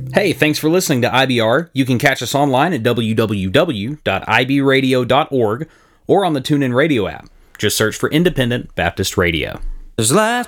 Hey, thanks for listening to IBR. You can catch us online at www.ibradio.org or on the TuneIn Radio app. Just search for Independent Baptist Radio. There's life